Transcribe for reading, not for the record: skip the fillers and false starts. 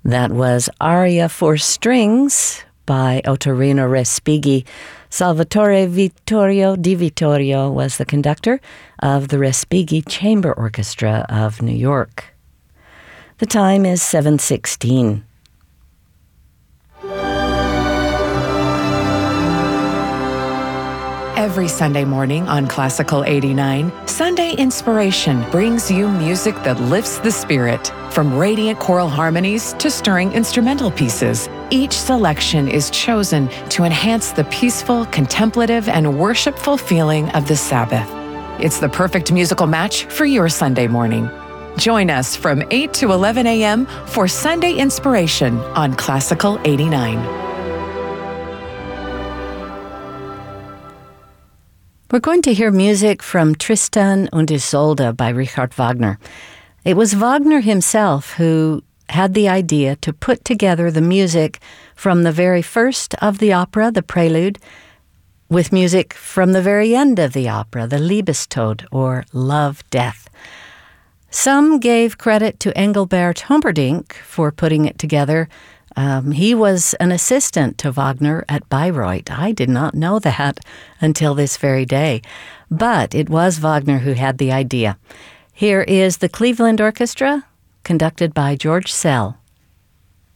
That was Aria for Strings by Ottorino Respighi. Salvatore Vittorio Di Vittorio was the conductor of the Respighi Chamber Orchestra of New York. The time is 7:16. Every Sunday morning on Classical 89, Sunday Inspiration brings you music that lifts the spirit. From radiant choral harmonies to stirring instrumental pieces, each selection is chosen to enhance the peaceful, contemplative, and worshipful feeling of the Sabbath. It's the perfect musical match for your Sunday morning. Join us from 8 to 11 a.m. for Sunday Inspiration on Classical 89. We're going to hear music from Tristan und Isolde by Richard Wagner. It was Wagner himself who had the idea to put together the music from the very first of the opera, the prelude, with music from the very end of the opera, the Liebestod, or Love, Death. Some gave credit to Engelbert Humperdinck for putting it together. He was an assistant to Wagner at Bayreuth. I did not know that until this very day. But it was Wagner who had the idea. Here is the Cleveland Orchestra, conducted by George Szell.